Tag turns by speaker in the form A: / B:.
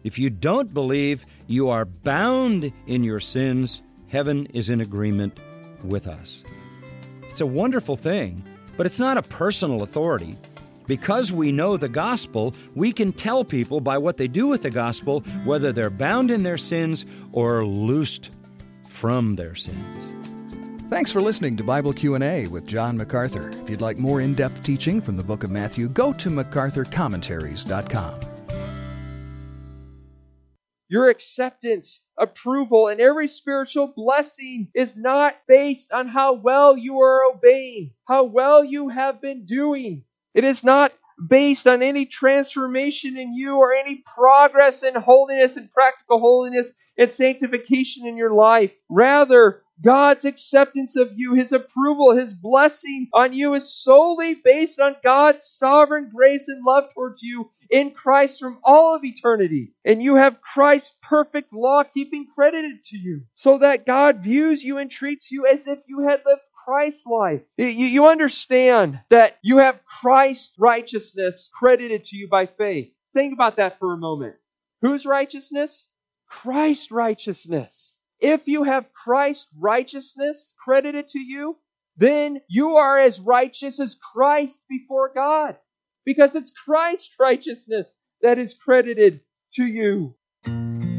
A: If you don't believe you are bound in your sins, heaven is in agreement with us. It's a wonderful thing, but it's not a personal authority. Because we know the gospel, we can tell people by what they do with the gospel whether they're bound in their sins or loosed from their sins.
B: Thanks for listening to Bible Q&A with John MacArthur. If you'd like more in-depth teaching from the book of Matthew, go to MacArthurCommentaries.com.
C: Your acceptance, approval, and every spiritual blessing is not based on how well you are obeying, how well you have been doing. It is not based on any transformation in you or any progress in holiness and practical holiness and sanctification in your life. Rather, God's acceptance of you, His approval, His blessing on you is solely based on God's sovereign grace and love towards you in Christ from all of eternity. And you have Christ's perfect law-keeping credited to you, so that God views you and treats you as if you had lived Christ's life. You understand that you have Christ's righteousness credited to you by faith. Think about that for a moment. Whose righteousness? Christ's righteousness. If you have Christ's righteousness credited to you, then you are as righteous as Christ before God, because it's Christ's righteousness that is credited to you.